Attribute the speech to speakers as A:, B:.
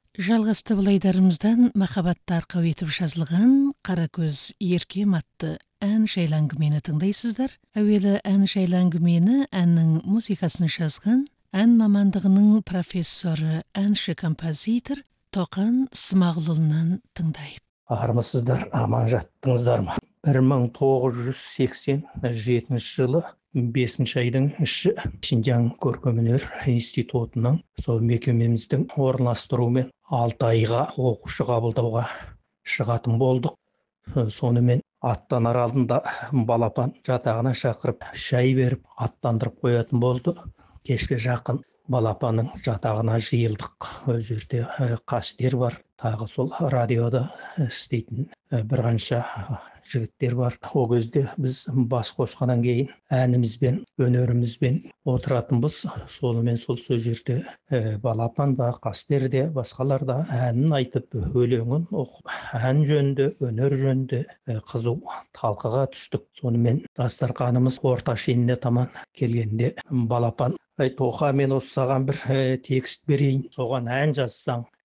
A: Жалғасты бұлайдарымыздан махабатты арқау етіп жазылған «Қара көз еркем» атты ән жайлы әңгімені тыңдайсыздар. Әуелі ән жайлы әңгімені әннің музыкасын жазған ән мамандығының профессоры, әнші-композитор Тоқан Смағұлұлынан тыңдайық.
B: Армысыздар, аман жаттыңыздар ма? 1987 жылы 5 айдың іші Шинжаң көркемөнер институтының сол мекемеміздің орналастыруымен 6 айға оқушы қабылдауға шығатын болдық. Сонымен аттанар алдында балапан жатағына шақырып шай беріп аттандырып қоятын болды. Кешке жақын балапанның жатағына жиылдық. Ол жерде қастер бар, тағы сол радиода істейтін бір қанша жігіттер бар. Ол кезде біз бас қосқаннан кейін әнімізбен, өнерімізбен отыратынбыз. Сонымен сол жерде балапан да, қастер де, басқалар да әнін айтып, өлеңін оқып, ән жөнінде, өнер жөнінде қызу талқыға түстік. Сонымен дастарханымыз орта шеніне таман келгенде балапан: Тоқа, мен осы саған бір текст берейін, соған ән жазсаң